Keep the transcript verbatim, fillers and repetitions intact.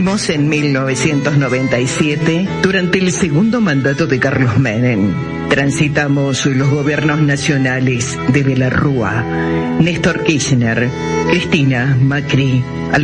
Nacimos en mil novecientos noventa y siete durante el segundo mandato de Carlos Menem. Transitamos los gobiernos nacionales de De la Rúa, Néstor Kirchner, Cristina, Macri,